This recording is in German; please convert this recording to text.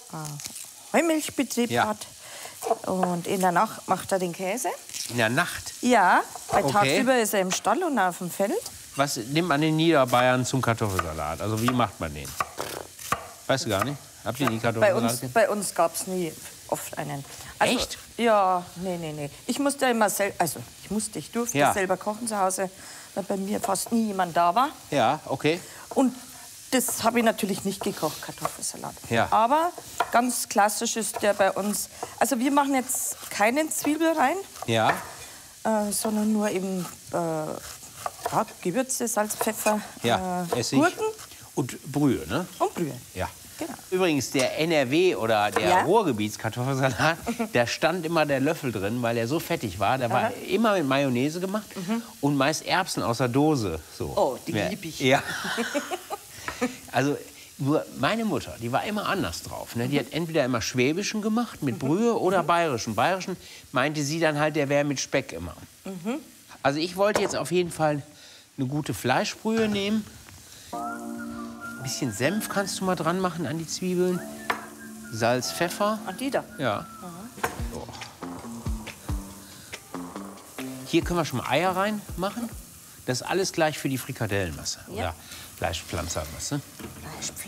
Heumilchbetrieb Ja. hat. Und in der Nacht macht er den Käse. In der Nacht. Ja, weil Okay. tagsüber ist er im Stall und auf dem Feld. Was nimmt man in Niederbayern zum Kartoffelsalat? Also wie macht man den? Weißt du gar nicht? Habt ihr nie Kartoffelsalat? Bei uns gab es nie oft einen. Also, Echt? Ja, nee. Ich musste immer selber, ich durfte Ja. selber kochen zu Hause, weil bei mir fast nie jemand da war. Ja, okay. Und das habe ich natürlich nicht gekocht, Kartoffelsalat. Ja. Aber ganz klassisch ist der bei uns. Also wir machen jetzt keinen Zwiebel rein, Ja. sondern nur eben Gewürze, Salz, Pfeffer, Ja, Essig. Gurken Und Brühe, ne? und Brühe. Ja. Genau. Übrigens, der NRW oder der Ja? Ruhrgebietskartoffelsalat, da stand immer der Löffel drin, weil er so fettig war. Der war immer mit Mayonnaise gemacht und meist Erbsen aus der Dose. So. Oh, die Ja. lieb ich. Ja. Also nur meine Mutter, die war immer anders drauf. Ne? Die hat entweder immer Schwäbischen gemacht mit Brühe oder Bayerischen. Bayerischen meinte sie dann halt, der wäre mit Speck immer. Also ich wollte jetzt auf jeden Fall eine gute Fleischbrühe nehmen. Ein bisschen Senf kannst du mal dran machen an die Zwiebeln. Salz, Pfeffer. Und die da. Ja. So. Hier können wir schon mal Eier reinmachen. Das ist alles gleich für die Frikadellenmasse. Ja. Oder Fleischpflanzermasse.